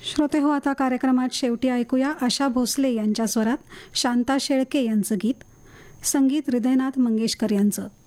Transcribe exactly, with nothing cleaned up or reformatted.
श्रोते हो, आता कार्यक्रमात शेवटी ऐकूया आशा भोसले यांच्या स्वरात शांता शेळके यांचं गीत, संगीत हृदयनाथ मंगेशकर यांचं.